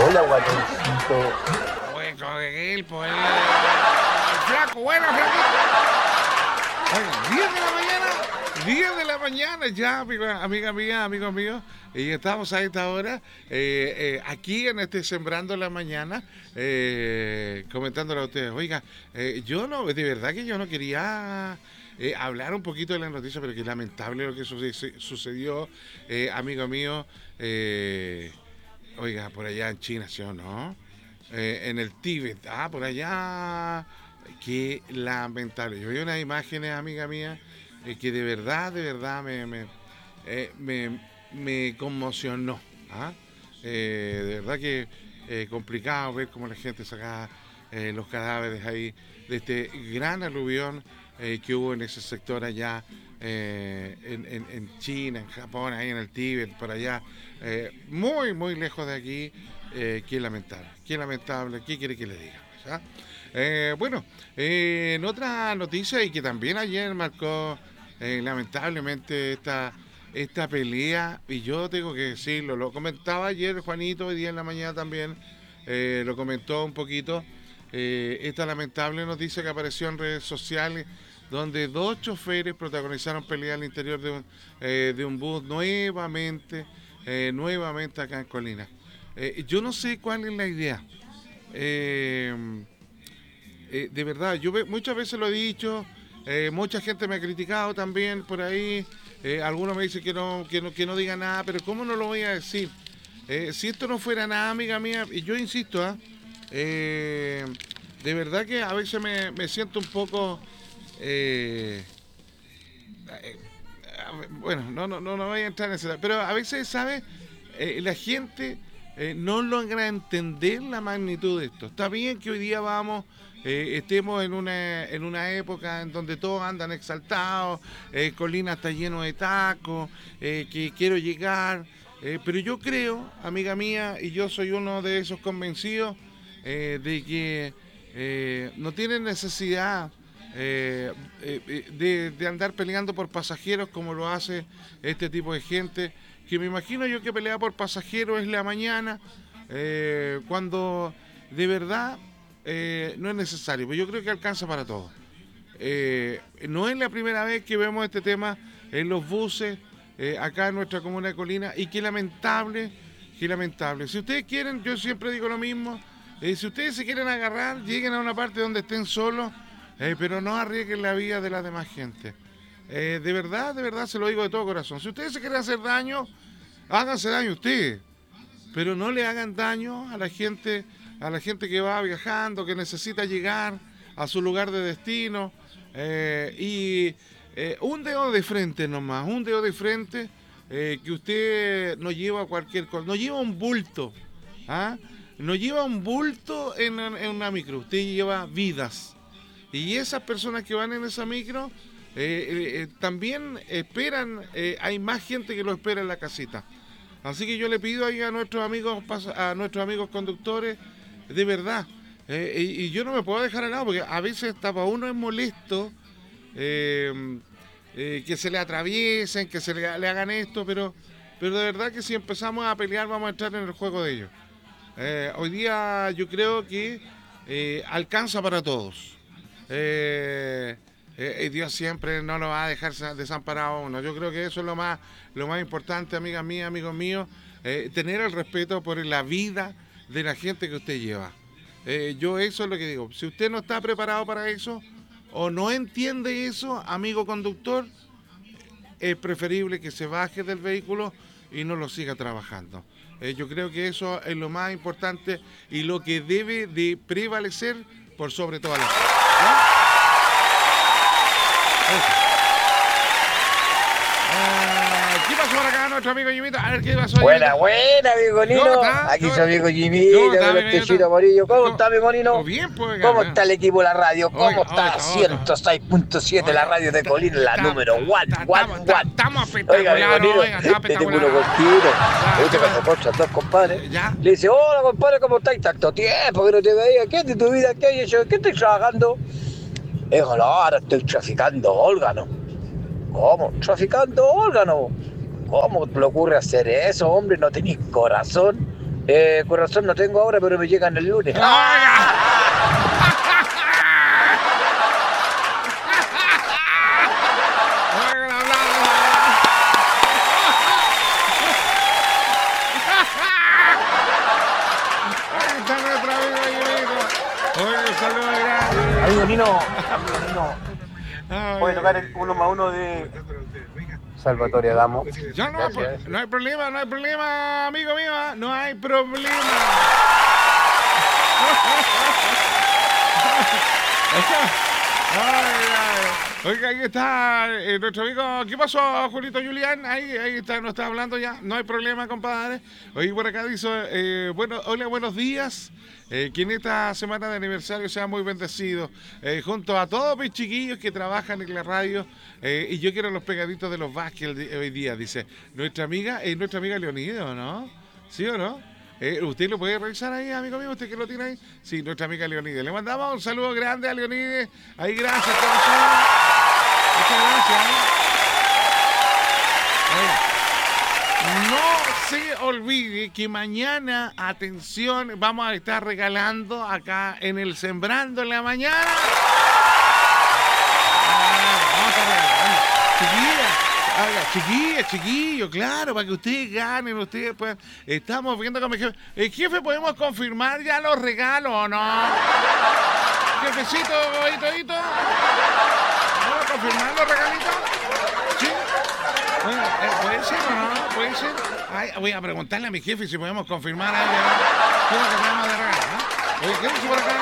Hola, guatoncito. Oye, con el flaco, buena, flaco. Oiga, 10 de la mañana ya, amiga mía, amigos míos. Y estamos a esta hora, aquí en este Sembrando la Mañana, comentándole a ustedes. Oiga, yo no, de verdad que yo no quería hablar un poquito de la noticia, pero que lamentable lo que sucedió, amigo mío, oiga, por allá en China, ¿sí o no? En el Tíbet, por allá, qué lamentable. Yo vi unas imágenes, amiga mía, que de verdad me conmocionó. De verdad que complicado ver cómo la gente sacaba los cadáveres ahí de este gran aluvión que hubo en ese sector allá en China, en Japón, ahí en el Tíbet, por allá, muy lejos de aquí. Qué lamentable, ¿qué quiere que le diga? Bueno, en otra noticia y que también ayer marcó lamentablemente esta pelea, y yo tengo que decirlo, lo comentaba ayer Juanito, hoy día en la mañana también, lo comentó un poquito, esta lamentable noticia que apareció en redes sociales, donde dos choferes protagonizaron pelea al interior de un bus nuevamente acá en Colina. Yo no sé cuál es la idea. De verdad, muchas veces lo he dicho, mucha gente me ha criticado también por ahí, algunos me dicen que no diga nada, pero ¿cómo no lo voy a decir? Si esto no fuera nada, amiga mía, y yo insisto, de verdad que a veces me siento un poco, bueno, no voy a entrar en ese, pero a veces, ¿sabes? La gente no logra entender la magnitud de esto. Está bien que hoy día estemos en una época en donde todos andan exaltados, Colina está lleno de tacos, que quiero llegar, pero yo creo, amiga mía, y yo soy uno de esos convencidos, de que no tienen necesidad de andar peleando por pasajeros como lo hace este tipo de gente, que me imagino yo que pelea por pasajeros es la mañana, cuando de verdad no es necesario, pero yo creo que alcanza para todo. No es la primera vez que vemos este tema en los buses, acá en nuestra comuna de Colina, y qué lamentable. Si ustedes quieren, yo siempre digo lo mismo, si ustedes se quieren agarrar, lleguen a una parte donde estén solos, pero no arriesguen la vida de la demás gente. De verdad, se lo digo de todo corazón. Si ustedes se quieren hacer daño, háganse daño ustedes, pero no le hagan daño a la gente que va viajando, que necesita llegar a su lugar de destino. Un dedo de frente nomás, que usted no lleva cualquier cosa, no lleva un bulto, no lleva un bulto en una micro, usted lleva vidas. Y esas personas que van en esa micro también esperan, hay más gente que lo espera en la casita. Así que yo le pido ahí a nuestros amigos conductores, de verdad, y yo no me puedo dejar al lado, porque a veces hasta para uno es molesto que se le atraviesen, que le hagan esto, pero de verdad que si empezamos a pelear vamos a entrar en el juego de ellos. Hoy día yo creo que alcanza para todos. Dios siempre no lo va a dejar desamparado a uno. Yo creo que eso es lo más importante, amigas mías, amigos míos, tener el respeto por la vida de la gente que usted lleva. Yo eso es lo que digo. Si usted no está preparado para eso o no entiende eso, amigo conductor, es preferible que se baje del vehículo y no lo siga trabajando. Yo creo que eso es lo más importante y lo que debe de prevalecer por sobre todas las cosas. ¿Qué pasó por acá, nuestro amigo Jimito? A ver, ¿qué pasó? Buena, amigo Nino. Aquí su amigo Jimito, con el techito Morillo. ¿Cómo está, mi monino? Bien, pues. ¿Cómo está el equipo de la radio? ¿Cómo está 106.7 la radio de Colina, la número 1? Estamos Oiga, mi monino, estamos te tengo uno contigo. Me gusta cuando conchan dos compadres. Le dice, hola, compadre, ¿cómo estáis? Tanto tiempo que no te veía. ¿Qué es de tu vida? ¿Qué hay hecho? ¿Qué estoy trabajando? Dijo, no, ahora estoy traficando órganos. ¿Cómo? ¿Traficando órganos? ¿Cómo te le ocurre hacer eso, hombre? ¿No tenés corazón? Corazón no tengo ahora, pero me llegan el lunes. ¡Oiga! ¡Oiga, la hablada! Ahí está nuestro amigo Ayurito. Oye, saludos grande. Amigo Nino, puede tocar el 1+1 de Salvatore Adamo. Ya no, Gracias. no hay problema, no hay problema, amigo mío, no hay problema. Oiga, ahí está nuestro amigo. ¿Qué pasó, Julito Julián? Ahí está, nos está hablando ya. No hay problema, compadre. Oye, por acá dice, bueno, hola, buenos días. Que en esta semana de aniversario sea muy bendecido. Junto a todos mis chiquillos que trabajan en la radio. Y yo quiero los pegaditos de los Vázquez hoy día, dice. Nuestra amiga Leonida, ¿o no? ¿Sí o no? ¿Usted lo puede revisar ahí, amigo mío? ¿Usted que lo tiene ahí? Sí, nuestra amiga Leonide. Le mandamos un saludo grande a Leonide. Ahí, gracias, corazón. Muchas gracias. Oiga, no se olvide que mañana, atención, vamos a estar regalando acá en el Sembrando en la Mañana. Vamos a estar regalando. Chiquillos, claro, para que ustedes ganen, ustedes puedan. Estamos viendo con mi jefe. Jefe, ¿podemos confirmar ya los regalos o no? Jefecito, Hito. ¿Vamos a confirmar los regalitos? ¿Sí? Bueno, ¿puede ser o no? ¿Puede ser? Ay, voy a preguntarle a mi jefe si podemos confirmar algo. ¿Qué es lo que tenemos de regalo? Oye, ¿qué dice por acá?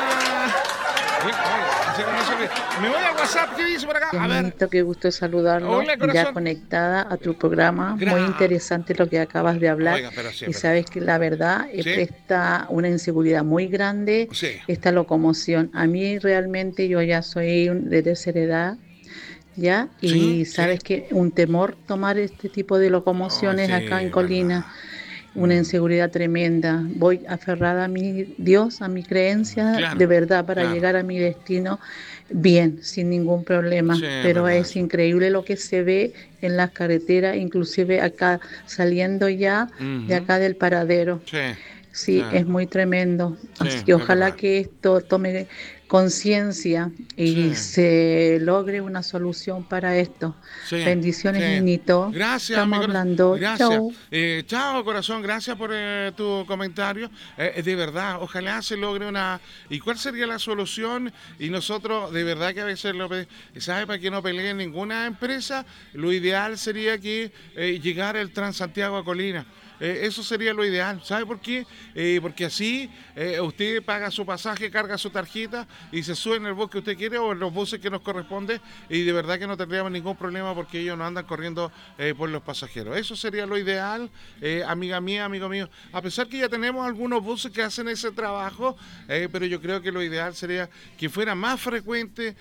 Me voy a WhatsApp, ¿qué dice por acá? A ver. Qué gusto saludarlo. Hola, ya conectada a tu programa. Gracias. Muy interesante lo que acabas de hablar. Oiga, pero sí, y sabes que la verdad ¿sí? Presta una inseguridad muy grande Sí. esta locomoción. A mí realmente yo ya soy de tercera edad. ¿Ya? Y Sí, sabes sí. que un temor tomar este tipo de locomociones Sí, acá en verdad. Colina. Una inseguridad tremenda. Voy aferrada a mi Dios, a mi creencia, Claro, de verdad, para claro. llegar a mi destino bien, sin ningún problema. Sí, Pero verdad es eso. increíble lo que se ve en las carreteras, inclusive acá saliendo ya de acá del paradero. Sí. Sí, Sí. es muy tremendo. Sí, Así que es ojalá verdad. que esto tome conciencia y Sí. se logre una solución para esto. Sí, Bendiciones, sí. Ninito. Gracias, Estamos mi corazón. hablando. Gracias. Chau. Chao, corazón. Gracias por tu comentario. De verdad, ojalá se logre una... ¿Y cuál sería la solución? Y nosotros, de verdad que a veces ¿sabe? Para que no peleen ninguna empresa, lo ideal sería que llegara el Transantiago a Colina. Eso sería lo ideal. ¿Sabe por qué? Porque así usted paga su pasaje, carga su tarjeta y se sube en el bus que usted quiere o en los buses que nos corresponde, y de verdad que no tendríamos ningún problema porque ellos no andan corriendo por los pasajeros. Eso sería lo ideal, amiga mía, amigo mío. A pesar que ya tenemos algunos buses que hacen ese trabajo, pero yo creo que lo ideal sería que fuera más frecuente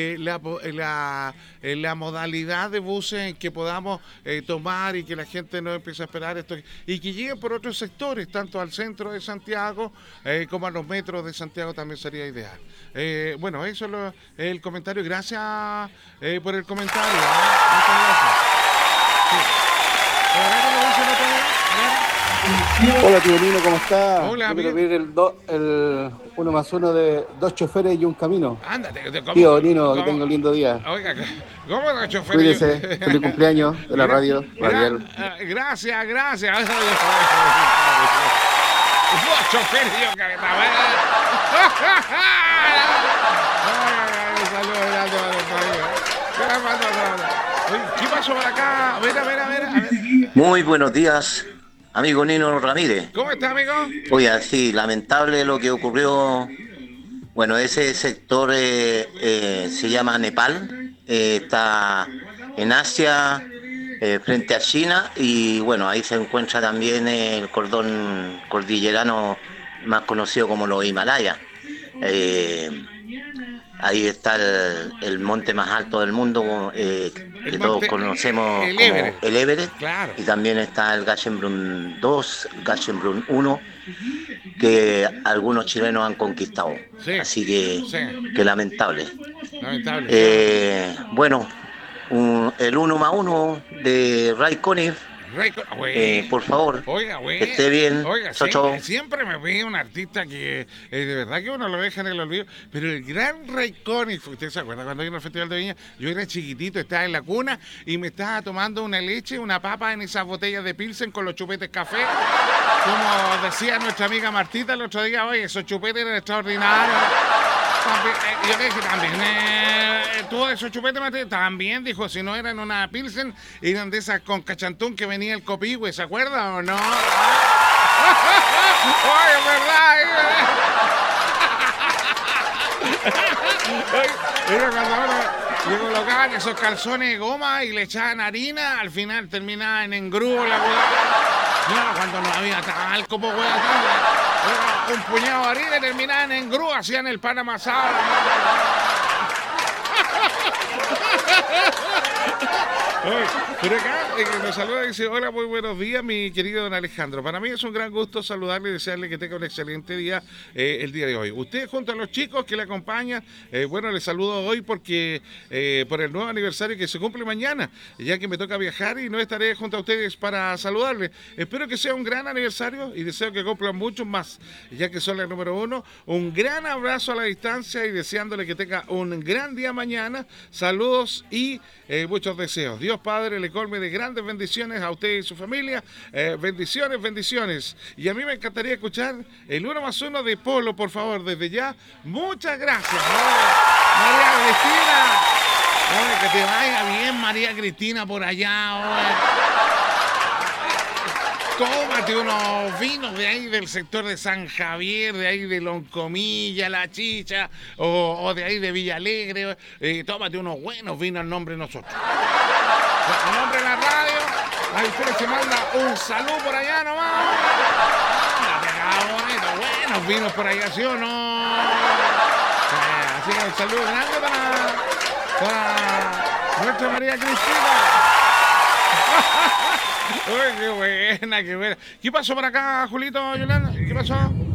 la modalidad de buses en que podamos tomar y que la gente no empiece a esperar esto y que lleguen por otros sectores, tanto al centro de Santiago como a los metros de Santiago también sería ideal. Bueno, eso es el comentario. Gracias por el comentario. Muchas gracias. Sí. ¿Por acá que lo dice el otro día? Hola, tío Nino, ¿cómo está? Hola, Yo quiero bien. pedir el 1+1 de 2 choferes y un camino. Ándate. Tío Nino, que tenga un lindo día. Oiga, ¿cómo era, chofer? Cuídese, feliz cumpleaños de la radio. Radial. Gracias. Vos, chofer, yo, cabeza. Saludos grande para los amigos. ¿Qué pasó por acá? A ver. Muy buenos días, amigo Nino Ramírez. ¿Cómo está, amigo? Oye, sí, lamentable lo que ocurrió. Bueno, ese sector se llama Nepal, está en Asia, frente a China, y bueno, ahí se encuentra también el cordón cordillerano más conocido como los Himalayas. Ahí está el monte más alto del mundo, que todos conocemos el como Everest. el Everest. Claro. Y también está el Gasherbrum 2, el Gasherbrum 1, que algunos chilenos han conquistado. Sí, Así que, sí. que lamentable. Lamentable. Bueno, el 1+1 de Ray Conniff Por favor, Oiga, güey. que esté bien. Oiga, Chao, chao. siempre me ve un artista que de verdad que uno lo deja en el olvido. Pero el gran Ray Conniff, ¿usted se acuerda cuando vino al Festival de Viña? Yo era chiquitito, estaba en la cuna y me estaba tomando una leche, una papa en esas botellas de Pilsen con los chupetes café. Como decía nuestra amiga Martita el otro día, oye, esos chupetes eran extraordinarios. También, yo le dije también, tú esos chupetes, Martita, también dijo, si no eran una Pilsen, eran de esas con cachantún que venía el copihue, ¿se acuerda o no? Oye, ¿verdad? Era cuando le colocaban esos calzones de goma y le echaban harina, al final terminaba en engrudo la weá. Claro, cuando no había talco, pues weá, era un puñado de harina y terminaban en engrudo, hacían el pan amasado. Por acá nos saluda y dice: hola, muy buenos días, mi querido don Alejandro. Para mí es un gran gusto saludarle y desearle que tenga un excelente día el día de hoy. Usted junto a los chicos que le acompañan, bueno, les saludo hoy porque por el nuevo aniversario que se cumple mañana, ya que me toca viajar y no estaré junto a ustedes para saludarles. Espero que sea un gran aniversario y deseo que cumplan muchos más, ya que son la número 1. Un gran abrazo a la distancia y deseándole que tenga un gran día mañana. Saludos y muchos deseos. Dios Padre le colme de grandes bendiciones a usted y su familia. Bendiciones, bendiciones. Y a mí me encantaría escuchar el 1+1 de Polo, por favor, desde ya. Muchas gracias. María Cristina. Que te vaya bien, María Cristina, por allá. Tómate unos vinos de ahí del sector de San Javier, de ahí de Loncomilla, La Chicha, o de ahí de Villa Alegre. Tómate unos buenos vinos en nombre de nosotros. A nombre de la radio, a ustedes se manda un saludo por allá nomás. Bonito, buenos vinos por allá, ¿sí o no? Así que un saludo grande para nuestra María Cristina. Uy, qué buena, qué buena. ¿Qué pasó por acá, Julito, Yolanda? ¿Qué pasó?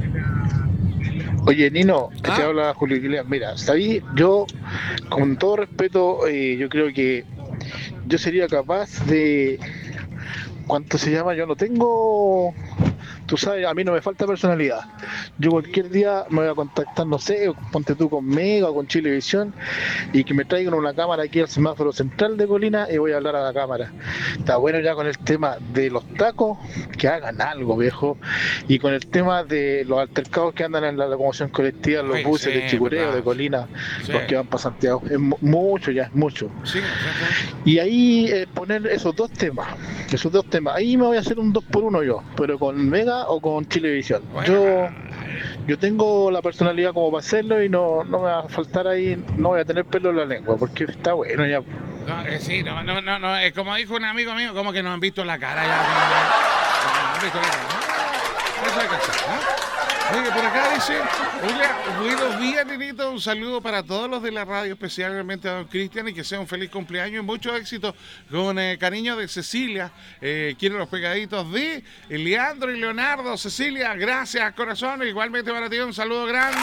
Oye, Nino, te habla Julio Guilén. Mira, ¿sabí? Yo, con todo respeto, yo creo que yo sería capaz de... ¿Cuánto se llama? Yo no tengo... Tú sabes, a mí no me falta personalidad. Yo cualquier día me voy a contactar, no sé, ponte tú con Mega o con Chilevisión y que me traigan una cámara aquí al semáforo central de Colina y voy a hablar a la cámara. Está bueno ya con el tema de los tacos, que hagan algo, viejo. Y con el tema de los altercados que andan en la locomoción colectiva, los buses de Chicureo, de Colina, los que van para Santiago. Es mucho ya, es mucho. Sí, y ahí poner esos dos temas. Ahí me voy a hacer un 2x1 yo, pero con Mega o con Chilevisión. Bueno. Yo tengo la personalidad como para hacerlo y no me va a faltar ahí, no voy a tener pelo en la lengua, porque está bueno ya. Sí, no, como dijo un amigo mío, como que nos han visto la cara ya. No han visto la cara, ¿no? Eso hay que hacer, ¿no? Oye, por acá dice: hola, buenos días, Nenito. Un saludo para todos los de la radio, especialmente a don Cristian, y que sea un feliz cumpleaños y mucho éxito. Con cariño de Cecilia. Quiero los pegaditos de Leandro y Leonardo. Cecilia, gracias, corazón. Igualmente para ti, un saludo grande.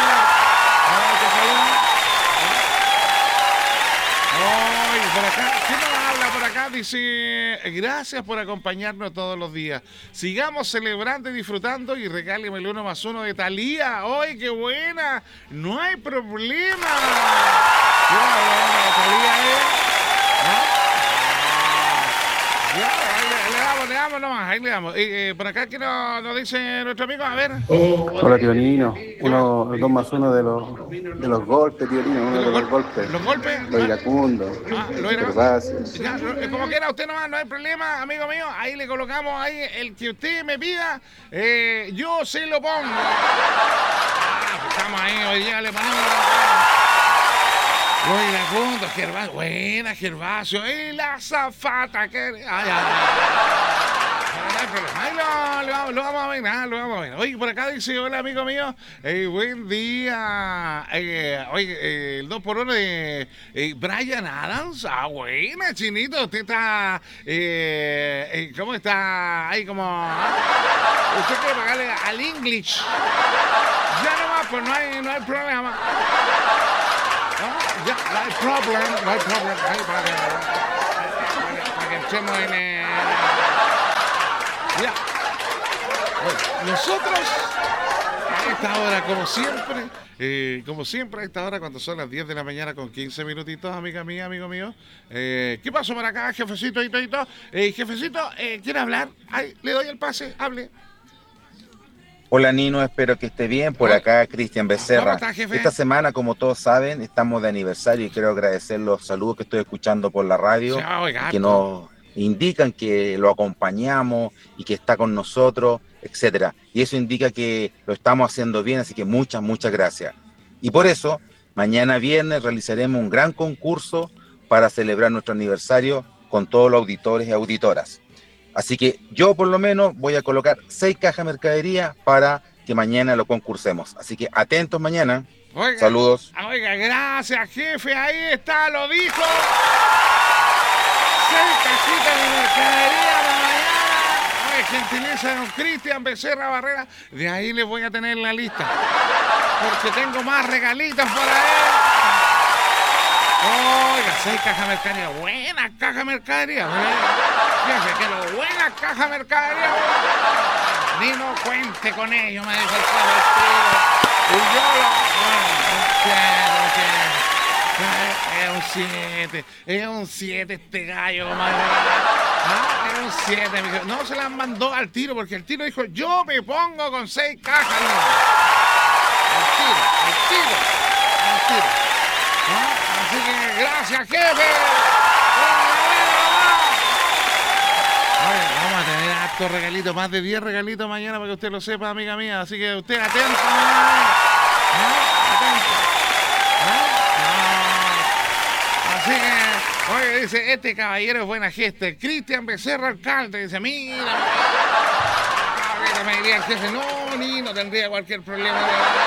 Oye, por acá, ¿quién nos habla por acá? Dice: gracias por acompañarnos todos los días. Sigamos celebrando y disfrutando y regáleme el 1+1 de Thalía. ¡Ay, qué buena! No hay problema. ¿Qué buena Thalía, Le damos nomás, ahí le damos. Por acá, ¿qué nos dice nuestro amigo? A ver. Hola, tío Nino. 2+1 de los golpes, tío Nino. Uno de los golpes. ¿Los golpes? Lo iracundo. Lo iracundo. Como quiera usted nomás, no hay problema, amigo mío. Ahí le colocamos ahí el que usted me pida. Yo se lo pongo. Estamos ahí, hoy día le ponemos. Lo iracundo, Gervasio. Buena, Gervasio. Y la azafata que... No hay problema. Ahí lo vamos a ver, lo vamos a ver. Oye, por acá dice: hola, amigo mío. Buen día. Oye, el 2x1 de Bryan Adams. Buena, Chinito. Usted está... ¿cómo está? Ahí como... Usted quiere pagarle al English. Ya nomás, pues no hay problema. Ya, no hay problema. Ahí para que entremos en... nosotros a esta hora, como siempre, a esta hora, cuando son las 10 de la mañana con 15 minutitos, amiga mía, amigo mío. ¿Qué pasó por acá, jefecito y todito? Jefecito, ¿quiere hablar? Ay, le doy el pase, hable. Hola Nino, espero que esté bien. Por acá Cristian Becerra. ¿Cómo está, jefe? Esta semana, como todos saben, estamos de aniversario y quiero agradecer los saludos que estoy escuchando por la radio, que nos indican que lo acompañamos y que está con nosotros, etcétera. Y eso indica que lo estamos haciendo bien, así que muchas gracias. Y por eso, mañana viernes realizaremos un gran concurso para celebrar nuestro aniversario con todos los auditores y auditoras. Así que yo por lo menos voy a colocar 6 cajas de mercadería para que mañana lo concursemos. Así que atentos mañana. Oiga, saludos. Oiga, gracias, jefe. Ahí está, lo dijo. 6 cajitas de mercadería para mañana. Oye, gentileza de don Cristian Becerra Barrera. De ahí les voy a tener la lista. Porque tengo más regalitos por ahí. Oiga, 6 cajas de mercadería. Buena caja de mercadería. Fíjate que lo buena caja de mercadería. Ni no cuente con ello, me dijo el jefe. Y yo es un 7 este gallo, comadre. Es un 7. No se las mandó al tiro porque el tiro dijo, yo me pongo con 6 cajas. Al tiro. Así que gracias, jefe. Oye, vamos a tener hartos regalitos, más de 10 regalitos mañana para que usted lo sepa, amiga mía. Así que usted atento. Así que, oye, dice, este caballero es buena gesta. Cristian Becerra, alcalde. Dice, mira, me diría el jefe, no, ni no tendría cualquier problema.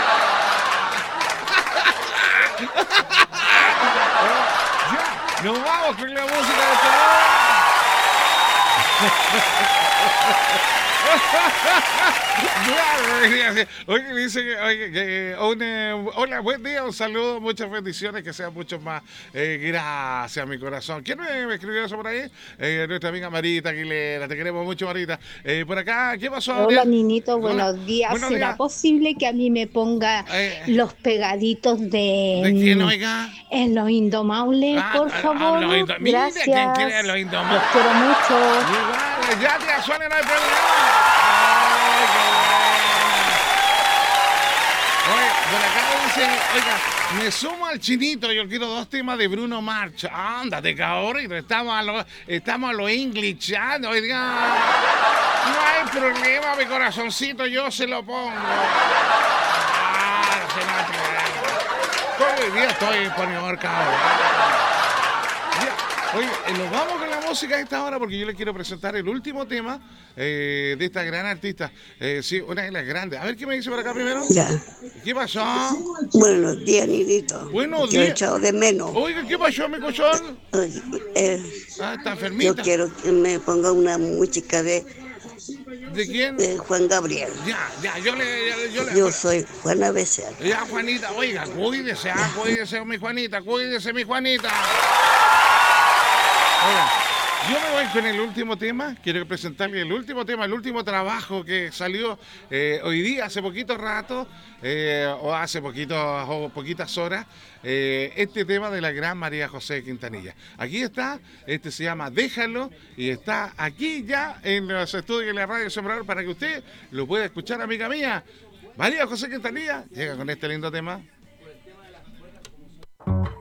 Ya, nos vamos con la música de esta hora. Oye, dice que hola, buen día, un saludo, muchas bendiciones, que sean muchos más. Gracias, mi corazón. ¿Quién me escribió eso por ahí? Nuestra amiga Marita Aguilera, te queremos mucho, Marita. Por acá, ¿qué pasó? Hola, Ninito, Hola. buenos días. Buenos ¿Será días. posible que a mí me ponga los pegaditos ¿De quién, oiga? en los Indomables, por favor? Mira, Gracias. ¿quién quiere los Indomables? Los quiero mucho. Igual, ya te suena, no hay problema. Ay, qué bueno. Oye, por acá dice, oiga, me sumo al chinito, yo quiero 2 temas de Bruno Mars. Ándate, cabrón, estamos a lo English, ya, oiga. No hay problema, mi corazoncito, yo se lo pongo. Se no hay problema. Hoy día estoy por cabrón. Oye, nos vamos con la música a esta hora porque yo les quiero presentar el último tema de esta gran artista. Sí, una de las grandes. A ver, ¿qué me dice por acá primero? Ya. ¿Qué pasó? Buenos días, Nidito. Buenos Te he días. echado de menos. Oiga, ¿qué pasó, mi cochón? Yo Está enfermita. quiero que me ponga una música de quién? De Juan Gabriel. Ya, yo le... Yo soy Juana Becerra. Ya, Juanita, oiga, cuídese, mi Juanita, cuídese, mi Juanita. Oiga, yo me voy con el último tema. Quiero presentarle el último tema, el último trabajo que salió hoy día, hace poquito rato, o hace poquitas horas, este tema de la gran María José Quintanilla. Aquí está, este se llama Déjalo, y está aquí ya en los estudios de la Radio Sembrador para que usted lo pueda escuchar, amiga mía. María José Quintanilla llega con este lindo tema.